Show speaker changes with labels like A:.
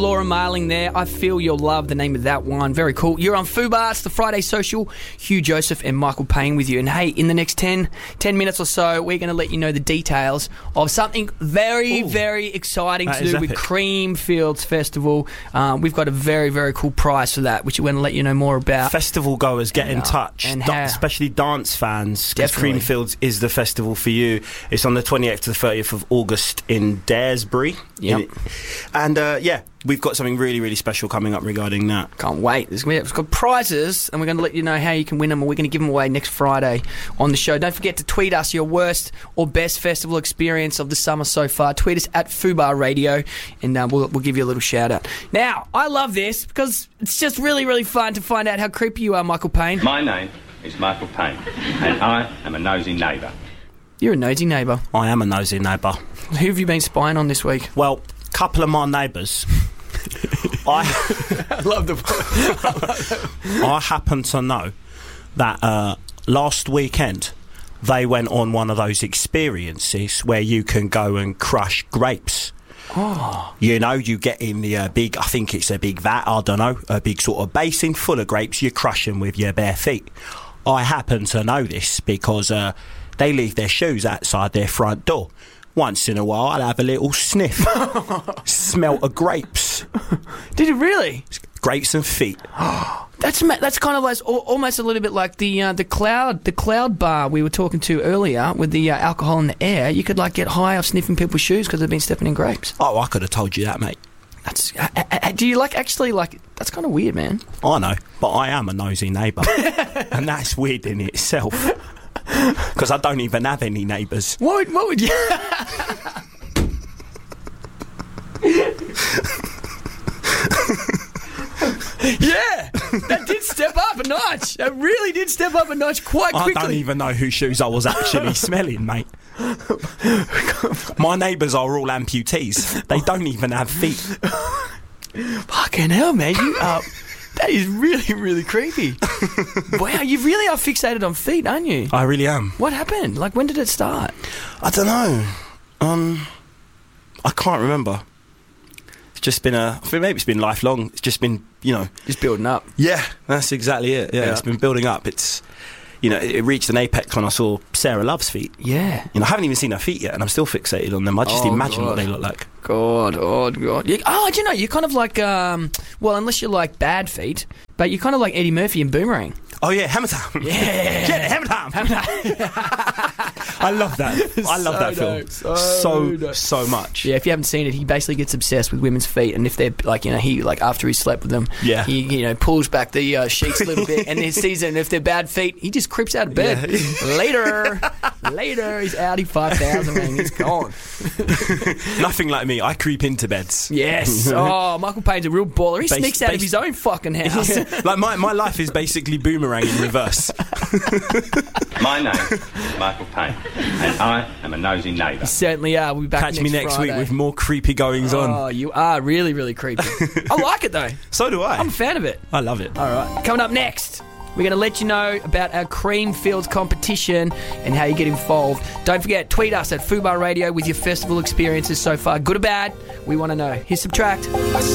A: Laura Marling there. I Feel Your Love, the name of that one. Very cool. You're on Fubar. It's the Friday Social. Hugh Joseph and Michael Payne with you. And hey, in the next 10 minutes or so, we're going to let you know the details of something very, very exciting to do with Creamfields Festival. We've got a very, very cool prize for that, which we're going to let you know more about.
B: Festival goers, get in touch, especially dance fans, because Creamfields is the festival for you. It's on the 28th to the 30th of August in Daresbury.
A: Yep.
B: And we've got something really, really special coming up regarding that.
A: Can't wait. We've got prizes, and we're going to let you know how you can win them, and we're going to give them away next Friday on the show. Don't forget to tweet us your worst or best festival experience of the summer so far. Tweet us at Fubar Radio, and we'll give you a little shout out. Now, I love this because it's just really, really fun to find out how creepy you are, Michael Payne.
C: My name is Michael Payne, and I am a nosy neighbour.
A: You're a nosy neighbour.
B: I am a nosy neighbour.
A: Who have you been spying on this week?
B: Well, a couple of my neighbours. I
A: love the
B: I happen to know that last weekend they went on one of those experiences where you can go and crush grapes.
A: Oh.
B: You know, you get in the big, I think it's a big vat, I don't know, a big sort of basin full of grapes, you crush them with your bare feet. I happen to know this because they leave their shoes outside their front door. Once in a while, I'll have a little sniff. Smell of grapes.
A: Did you really?
B: Grapes and feet.
A: That's kind of like almost a little bit like the cloud bar we were talking to earlier with the alcohol in the air. You could like get high off sniffing people's shoes because they've been stepping in grapes.
B: Oh, I could have told you that, mate.
A: That's do you actually that's kind of weird, man.
B: I know, but I am a nosy neighbour, and that's weird in itself. Because I don't even have any neighbours.
A: What would you... Yeah, that did step up a notch. That really did step up a notch quite quickly.
B: I don't even know whose shoes I was actually smelling, mate. My neighbours are all amputees. They don't even have feet.
A: Fucking hell, man. You are... That is really, really creepy. Wow, you really are fixated on feet, aren't you?
B: I really am.
A: What happened? Like, when did it start?
B: I don't know. I can't remember. It's just been I think maybe it's been lifelong. It's just been,
A: just building up.
B: Yeah, that's exactly it. Yeah, it's been building up. It's, it reached an apex when I saw Sarah Love's feet.
A: Yeah.
B: I haven't even seen her feet yet, and I'm still fixated on them. I just imagine what they look like.
A: God. You're kind of like, unless you like bad feet, but you're kind of like Eddie Murphy in Boomerang.
B: Oh, yeah, Hammer Time.
A: Yeah.
B: Hammer Time. I love that. I love that film so much.
A: Yeah, if you haven't seen it, he basically gets obsessed with women's feet, and if they're he after he slept with them, he pulls back the sheets a little bit, and he sees it, and if they're bad feet, he just creeps out of bed. Yeah. Later, he's Audi 5000, man. He's gone.
B: Nothing like me. I creep into beds.
A: Yes. Oh, Michael Payne's a real baller. He sneaks out of his own fucking house.
B: Like my life is basically Boomerang in reverse.
C: My name is Michael Payne, and I am a nosy neighbour.
A: You certainly are. We'll be back
B: Catch me next
A: Friday.
B: week with more creepy goings on.
A: Oh, you are really, really creepy. I like it, though.
B: So do I.
A: I'm a fan of it.
B: I love it.
A: All right. Coming up next, we're going to let you know about our Creamfields competition and how you get involved. Don't forget, tweet us at Fubar Radio with your festival experiences so far. Good or bad, we want to know. Here's Subtract.